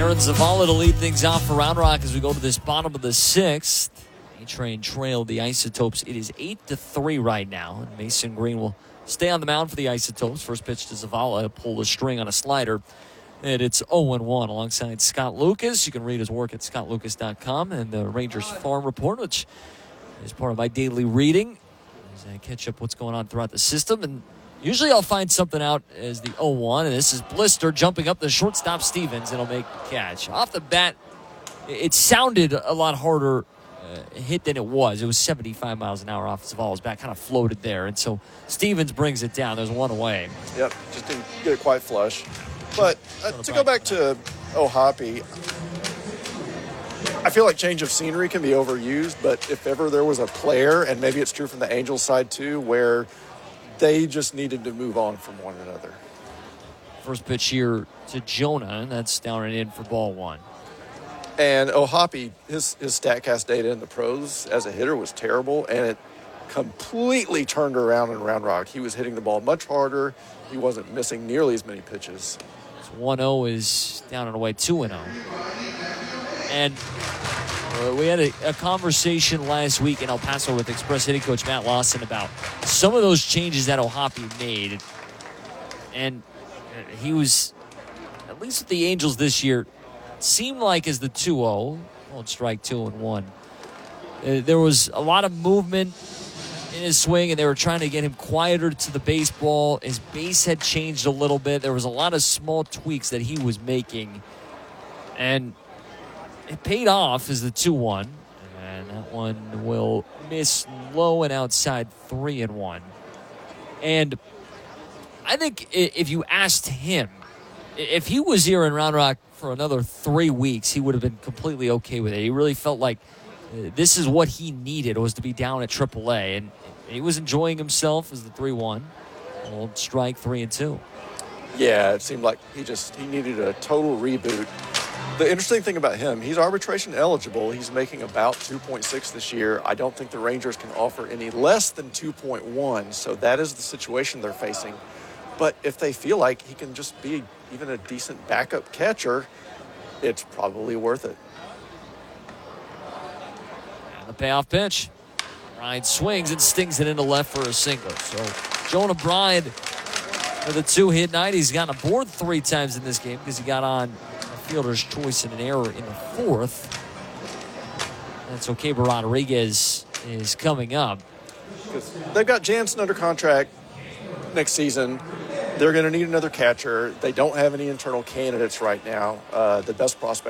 Aaron Zavala to lead things off for Round Rock as we go to this bottom of the sixth. A-Train trailed the Isotopes. It is 8-3 right now. And Mason Green will stay on the mound for the Isotopes. First pitch to Zavala, pull the string on a slider. And it's 0-1 alongside Scott Lucas. You can read his work at scottlucas.com and the Rangers Farm Report, which is part of my daily reading as I catch up what's going on throughout the system. And usually I'll find something out as the 0-1, and this is Blister jumping up the shortstop Stevens, and he'll make the catch. Off the bat, it sounded a lot harder hit than it was. It was 75 miles an hour off Zavala's bat, kind of floated there, and so Stevens brings it down. There's one away. Yep, just didn't get it quite flush. But to go back to O'Hoppe, I feel like change of scenery can be overused, but if ever there was a player, and maybe it's true from the Angels side too, where they just needed to move on from one another. First pitch here to Jonah, and that's down and in for ball one. And O'Hoppe, his StatCast data in the pros as a hitter was terrible, and it completely turned around in Round Rock. He was hitting the ball much harder. He wasn't missing nearly as many pitches. 1-0 is down and away, 2-0. And we had a conversation last week in El Paso with Express hitting coach Matt Lawson about some of those changes that O'Hoppe made. And he was, at least with the Angels this year, seemed like as the 2-0, won't strike 2-1. There was a lot of movement in his swing, and they were trying to get him quieter to the baseball. His base had changed a little bit. There was a lot of small tweaks that he was making, and it paid off as the 2-1, and that one will miss low and outside 3-1. And I think if you asked him, if he was here in Round Rock for another 3 weeks, he would have been completely okay with it. He really felt like this is what he needed, was to be down at AAA, and he was enjoying himself as the 3-1. Old strike 3-2. Yeah, it seemed like he needed a total reboot. The interesting thing about him, he's arbitration eligible. He's making about 2.6 this year. I don't think the Rangers can offer any less than 2.1, so that is the situation they're facing. But if they feel like he can just be even a decent backup catcher, it's probably worth it. And the payoff pitch. Bride swings and stings it into left for a single. So Jonah Bride with a 2-hit night. He's gotten aboard 3 times in this game because he got on a fielder's choice and an error in the 4th. And so Keibert Rodriguez is coming up. They've got Jansen under contract next season. They're going to need another catcher. They don't have any internal candidates right now. The best prospect